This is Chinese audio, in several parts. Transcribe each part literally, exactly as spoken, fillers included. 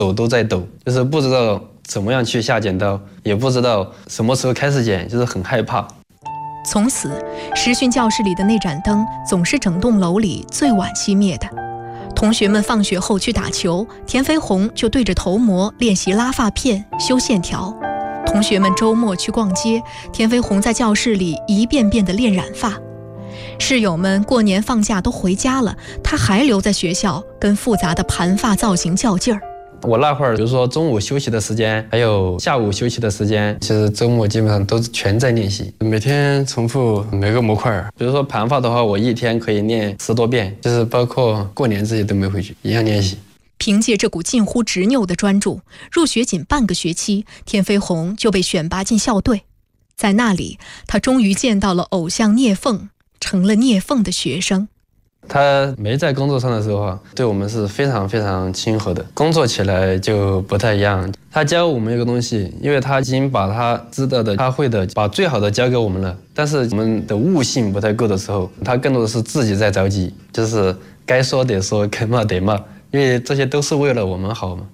手都在抖，就是不知道怎么样去下剪刀，也不知道什么时候开始剪，就是很害怕。 从此，实训教室里的那盏灯总是整栋楼里最晚熄灭的。同学们放学后去打球，田飞鸿就对着头模练习拉发片、修线条。同学们周末去逛街，田飞鸿在教室里一遍遍地练染发。室友们过年放假都回家了，他还留在学校跟复杂的盘发造型较劲儿。 我那会儿，比如说中午休息的时间，还有下午休息的时间，其实周末基本上都全在练习，每天重复每个模块。比如说盘发的话，我一天可以练十多遍，就是包括过年这些都没回去，一样练习。 凭借这股近乎执拗的专注，入学仅半个学期，田飞鸿就被选拔进校队。在那里，他终于见到了偶像聂凤，成了聂凤的学生。 他没在工作上的时候啊，对我们是非常非常亲和的。工作起来就不太一样。他教我们一个东西，因为他已经把他知道的、他会的，把最好的教给我们了。但是我们的悟性不太够的时候，他更多的是自己在着急，就是该说得说，该骂得骂，因为这些都是为了我们好嘛。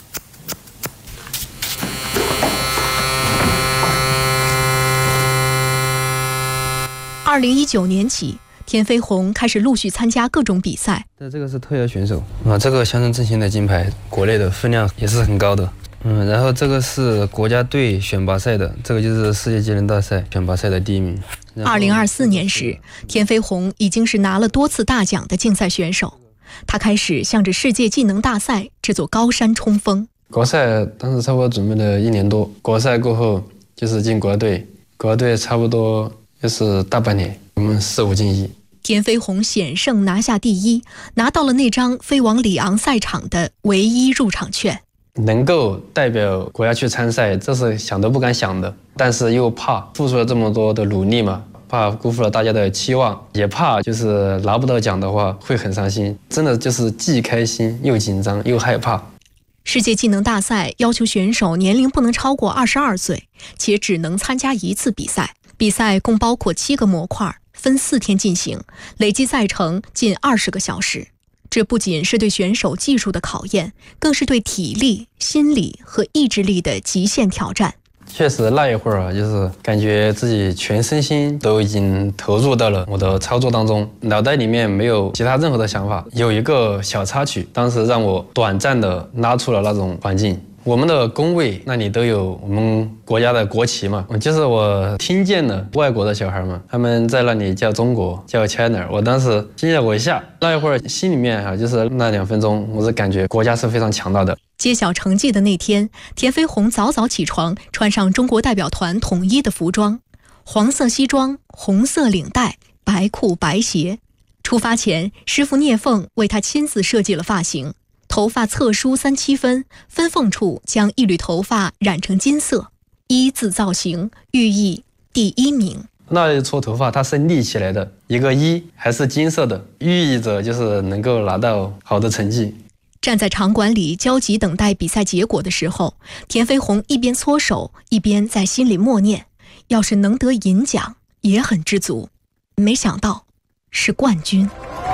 二零一九年起，田飞鸿开始陆续参加各种比赛。 这个是特邀选手啊，这个象征振兴的金牌，国内的分量也是很高的。嗯，然后这个是国家队选拔赛的，这个就是世界技能大赛选拔赛的第一名。 二零二四年时，田飞鸿已经是拿了多次大奖的竞赛选手，他开始向着世界技能大赛这座高山冲锋。 国赛当时差不多准备了一年多，国赛过后就是进国家队，国家队差不多就是大半年，我们四五进一。 田飞鸿险胜拿下第一，拿到了那张飞往里昂赛场的唯一入场券。 能够代表国家去参赛，这是想都不敢想的，但是又怕付出了这么多的努力嘛，怕辜负了大家的期望，也怕就是拿不到奖的话会很伤心，真的就是既开心又紧张又害怕。 世界技能大赛要求选手年龄不能超过二十二岁，且只能参加一次比赛。比赛共包括七个模块，分四天进行，累计赛程近二十个小时。这不仅是对选手技术的考验，更是对体力、心理和意志力的极限挑战。 确实那一会儿啊，就是感觉自己全身心都已经投入到了我的操作当中，脑袋里面没有其他任何的想法。有一个小插曲，当时让我短暂的拉出了那种环境。我们的工位那里都有我们国家的国旗嘛，就是我听见了外国的小孩们，他们在那里叫中国，叫 China， 我当时惊了我一下，那一会儿心里面啊，就是那两分钟，我是感觉国家是非常强大的。 揭晓成绩的那天，田飞鸿早早起床，穿上中国代表团统一的服装，黄色西装，红色领带，白裤白鞋。出发前，师傅聂凤为他亲自设计了发型。头发侧梳三七分，分缝处将一缕头发染成金色，一字造型寓意第一名。 那一撮头发它是立起来的，一个一还是金色的，寓意着就是能够拿到好的成绩。 站在场馆里焦急等待比赛结果的时候，田飞鸿一边搓手，一边在心里默念：要是能得银奖，也很知足。没想到是冠军。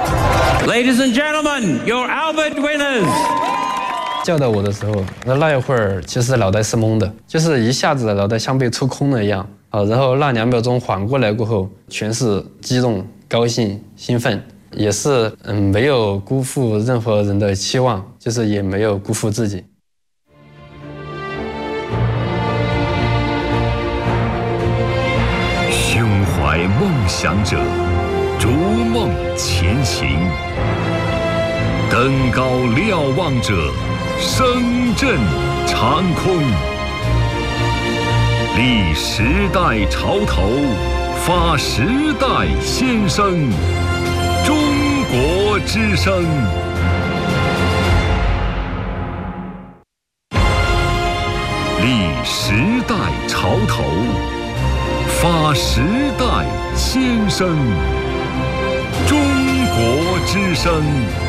Ladies and gentlemen, your Albert winners. 叫到我的时候，那那一会儿其实脑袋是懵的，就是一下子脑袋像被抽空了一样啊。然后那两秒钟缓过来过后，全是激动、高兴、兴奋，也是嗯没有辜负任何人的期望，就是也没有辜负自己。 胸怀梦想者，逐梦前行。登高瞭望者，声震长空。立时代潮头，发时代先声。中国之声。立时代潮头，发时代先声。中国之声。